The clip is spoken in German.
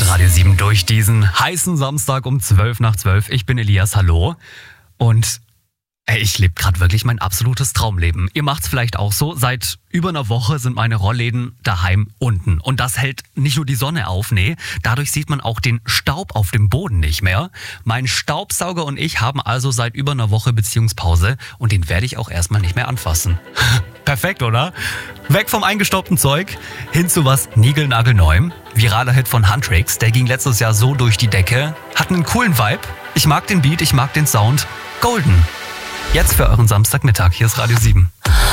Radio 7 durch diesen heißen Samstag um 11:12. Ich bin Elias, hallo. Und ich lebe gerade wirklich mein absolutes Traumleben. Ihr macht's vielleicht auch so. Seit über einer Woche sind meine Rollläden daheim unten. Und das hält nicht nur die Sonne auf, nee, dadurch sieht man auch den Staub auf dem Boden nicht mehr. Mein Staubsauger und ich haben also seit über einer Woche Beziehungspause und den werde ich auch erstmal nicht mehr anfassen. Perfekt, oder? Weg vom eingestaubten Zeug, hin zu was niegelnagelneuem. Viraler Hit von Huntrix, der ging letztes Jahr so durch die Decke, hat einen coolen Vibe. Ich mag den Beat, ich mag den Sound. Golden. Jetzt für euren Samstagmittag. Hier ist Radio 7.